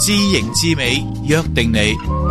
知型知美，約定你。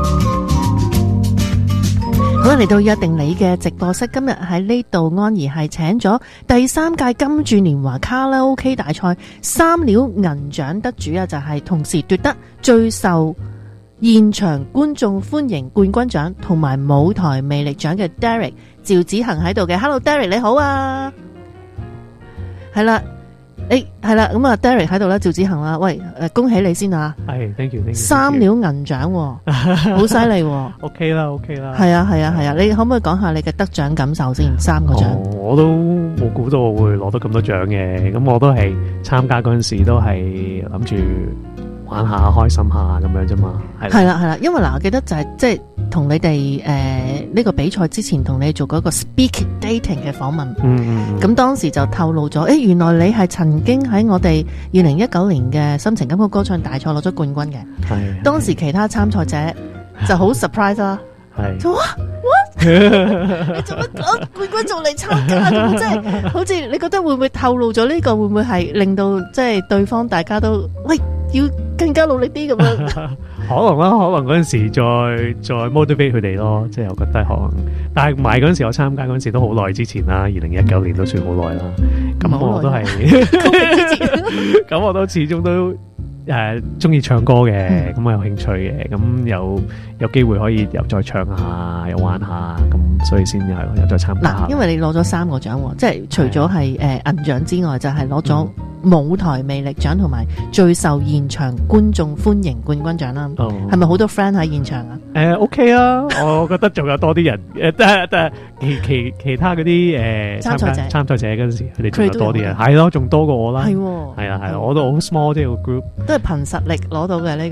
好啦，嚟到約定你嘅直播室，今日喺呢度安怡係請咗第3屆金鑽年華卡拉 OK 大賽3料銀獎得主啊，就係同時奪得最受現場觀眾歡迎冠軍獎同埋舞台魅力獎嘅 Derek 趙子恒喺度嘅。 Hello Derek 你好啊。係啦，係啦，咁啊 Derek 喺度啦，趙子恒啦，喂，恭喜你先啊。 係 thank you 3料銀獎好犀利喎。 OK 啦係啊，你可唔可以講下你嘅得獎感受先？3個獎我都冇估到我會攞到咁多獎嘅，咁我都係參加嗰陣時都係諗住玩下開心下咁樣啫嘛。係啦，因為嗱，我記得就係即係同你哋呢個比賽之前同你做過一個 speak dating 嘅訪問。咁當時就透露咗，原來你係曾經喺我哋2019年嘅深情金曲歌唱大賽攞咗冠軍嘅。 係當時其他參賽者就好 surprise 啦。係就what 你做乜冠軍仲嚟參加？咁即係好似你覺得會唔會透露咗呢個？會唔會係令到即係對方大家都喂要更加努力啲咁樣？ 可能啦，可能嗰陣時再 motivate 佢哋咯，即係我覺得可能。但係唔係嗰陣時我參加嗰陣時都好耐之前啦，2019年都算好耐啦。咁我都係，咁我都始終都中意唱歌嘅，咁我有興趣嘅，咁有機會可以又再唱下，又玩下，咁所以先又再參加。 嗱，因為你攞咗3個獎，即係除咗係銀獎之外，就係攞咗舞台魅力獎同埋最受現場觀眾歡迎冠軍獎啦。係咪好多 friend 喺現場啊 ？OK 啊，我覺得仲有多啲人但其他嗰啲參賽者嗰陣時，佢哋仲有多啲人，係咯，仲多過我啦。係啊，我都好 small 即係個 group， 都係憑實力攞到嘅呢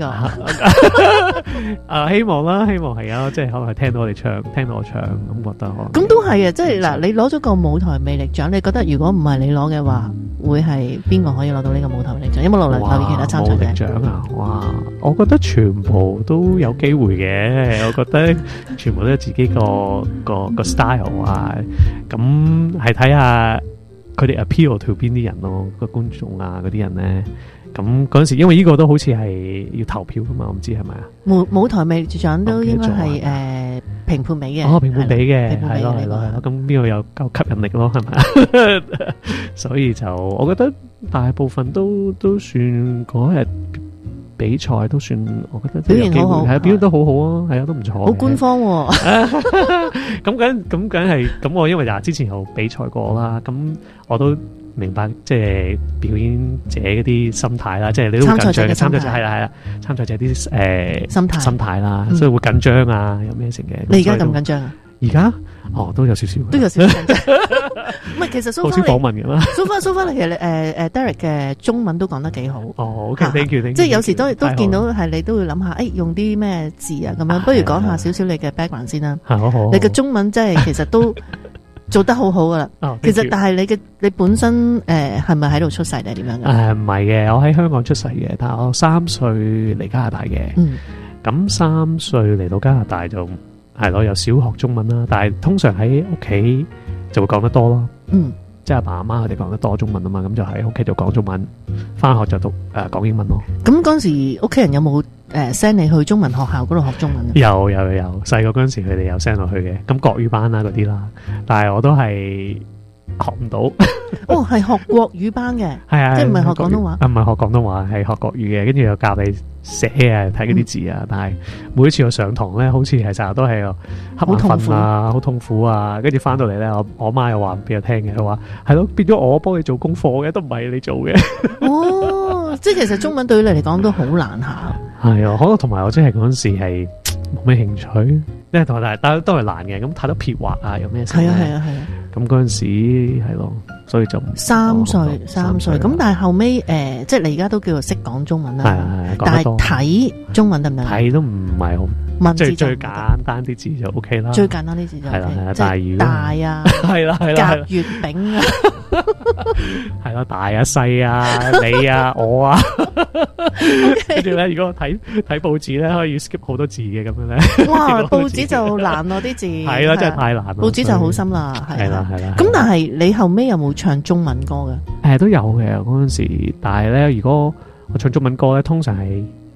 個。希望啦，希望係啊，即係可能係聽到我唱，咁覺得咁都係啊，即係嗱，你攞咗個舞台魅力獎，你覺得如果唔係你攞嘅話，會係邊個可以攞到呢個舞台魅力獎？有冇留意其他參賽者？ 獎啊，哇！我覺得全部都有機會嘅，我覺得全部都有自己個 style 啊，咁係睇下佢哋 appeal to 邊啲人咯，個觀眾啊嗰啲人咧。咁嗰陣時，因為呢個都好似係要投票噶嘛，我唔知係咪啊？ 舞台魅力獎都應該係評判俾嘅。 評判俾嘅，係咯。咁邊個有夠吸引力咯？係咪？所以就我覺得大部分都算嗰日比賽都算，我覺得表現好好， 係表現都好好啊，係啊，都唔錯。 好官方喎。 咁梗係咁，我因為之前有比賽過啦，咁我都明白即係表演者嗰啲心態啦，即係你都會緊張嘅參賽者係啦，參賽者啲心態啦，所以會緊張啊，有咩成嘅。 你而家咁緊張啊？ 而家都有少少， 都有少少緊張。唔係，其實好少訪問嘅啦。 so far 其實Derek 嘅中文都講得幾好。 OK，thank you。 即係有時都見到係你都會諗下，用啲咩字啊咁樣。不如講下少少你嘅 background 先啦。 好。 你嘅中文即係其實都做得好好噶啦。其實但係你本身係咪喺度出世定係點樣㗎？ 唔係嘅，我喺香港出世嘅，但係我3歲嚟加拿大嘅。咁3歲嚟到加拿大就係咯，有小學中文啦，但係通常喺屋企就會講得多咯。即係阿爸阿媽佢哋講得多中文啊嘛，咁就喺屋企就講中文，翻學就讀講英文咯。咁嗰陣時屋企人有冇send 你去中文學校嗰度學中文？ 有，細個嗰陣時佢哋有 send 落去嘅，咁國語班啦嗰啲啦，但係我都係學唔到。 係學國語班嘅， 係啊， 即係唔係學廣東話？ 唔係學廣東話，係學國語嘅，跟住又教你寫啊，睇嗰啲字啊。但係每一次我上堂咧，好似係成日都係瞌眼瞓啊，好痛苦啊。跟住翻到嚟咧，我媽又話俾我聽嘅，佢話係咯，變咗我幫你做功課嘅，都唔係你做嘅。 即係其實中文對於你嚟講都好難下。 係啊，可能同埋我真係嗰陣時係冇咩興趣，因為同埋但係都係難嘅，咁太多撇畫啊，有咩？ 係啊。 咁嗰陣時係咯，所以就 3歲咁，但係後尾即係你而家都叫做識講中文啦。 係， 但係睇中文得唔得？ 睇都唔係好。 文字最簡單啲字就 OK 啦， 最簡單啲字就 OK， 係啦，大魚大啊， 係啦， 甲乙丙啊， 係啦，大啊細啊你啊我啊，跟住咧如果我睇報紙咧可以 skip 好多字嘅咁樣咧， 哇報紙就難咯啲字， 係啦真係太難啦， 報紙就好深啦， 係啦。 咁但係你後尾有冇唱中文歌嘅？ 都有嘅嗰陣時，但係咧如果我唱中文歌咧，通常係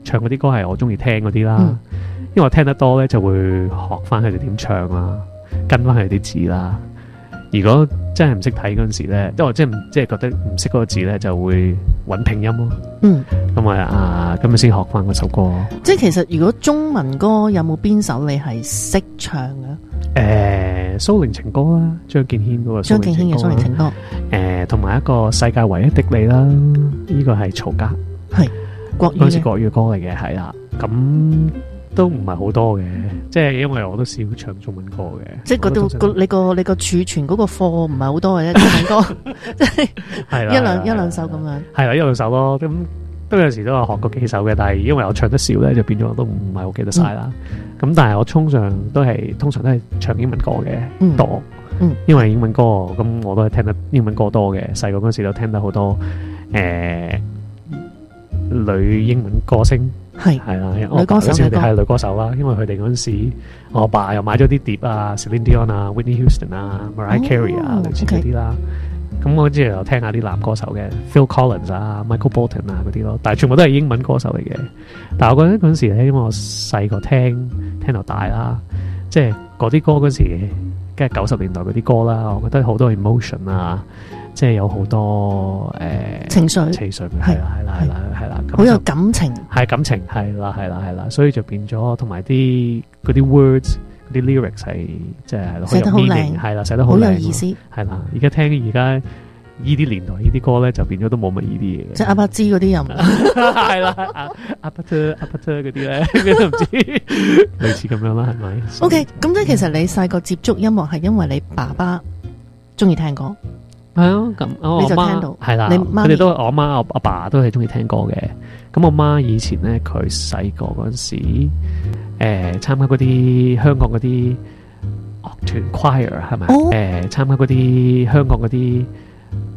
唱嗰啲歌係我中意聽嗰啲啦，因為我聽得多咧就會學翻佢哋點唱啦，跟翻佢哋啲字啦。如果真係唔識睇嗰陣時咧，因為即係覺得唔識嗰個字咧，就會揾拼音咯。咁咁先學翻嗰首歌。 即係其實如果中文歌有冇邊首你係識唱嘅？ 蘇寧情歌啦，張敬軒嗰個張敬軒嘅蘇寧情歌。 同埋一個世界唯一的你啦，呢個係曹格， 係國語嘅。 嗰時國語歌嚟嘅，係啦。咁都唔係好多嘅，即係因為我都少唱中文歌嘅。即係嗰度你個儲存嗰個貨唔係好多嘅啫，中文歌即係係啦一兩首咁樣。係啦，一兩首咯。咁都有時都有學過幾首嘅，但係因為我唱得少咧，就變咗都唔係好記得晒啦。咁但係我通常都係唱英文歌嘅多。因為英文歌咁我都係聽得英文歌多嘅。細個嗰時都聽得好多女英文歌星。係啦，女歌手係女歌手啦，因為佢哋嗰陣時，我阿爸又買咗啲碟啊 ，Celine Dion 啊 ，Whitney Houston 啊 ，Mariah Carey 啊，類似嗰啲啦。咁我之前又聽下啲男歌手嘅 Phil Collins 啊 ，Michael Bolton 啊嗰啲咯，但係全部都係英文歌手嚟嘅。但係我覺得嗰陣時咧，因為我細個聽到大啦，即係嗰啲歌嗰時，梗係90年代嗰啲歌啦，我覺得好多 emotion 啊。即係有好多情緒，係啦， 好有感情， 係感情，係啦，所以就變咗，同埋啲嗰啲 words、嗰啲 lyrics 係即係寫得好靚， 係啦，寫得好有意思， 係啦。而家呢啲年代呢啲歌咧，就變咗都冇乜呢啲嘢。 即係阿伯芝嗰啲又唔係啦，阿伯特嗰啲咧，都唔知類似咁樣啦，係咪 ？OK， 咁即係其實你細個接觸音樂係因為你爸爸中意聽歌。 係啊，咁我媽係啦，佢哋都我阿媽阿爸都係中意聽歌嘅。咁我媽以前咧，佢細個嗰陣時，參加嗰啲香港嗰啲樂團 choir 係咪？參加嗰啲香港嗰啲